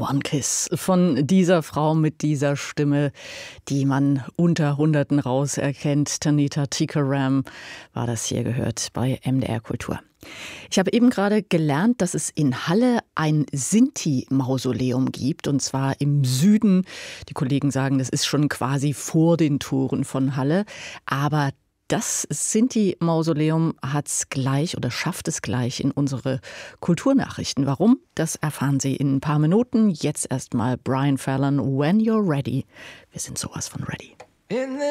One Kiss von dieser Frau mit dieser Stimme, die man unter Hunderten rauserkennt. Tanita Tikaram war das hier gehört bei MDR Kultur. Ich habe eben gerade gelernt, dass es in Halle ein Sinti-Mausoleum gibt, und zwar im Süden. Die Kollegen sagen, das ist schon quasi vor den Toren von Halle. Aber das Sinti-Mausoleum hat's gleich oder schafft es gleich in unsere Kulturnachrichten. Warum? Das erfahren Sie in ein paar Minuten. Jetzt erstmal Brian Fallon, When You're Ready. Wir sind sowas von ready.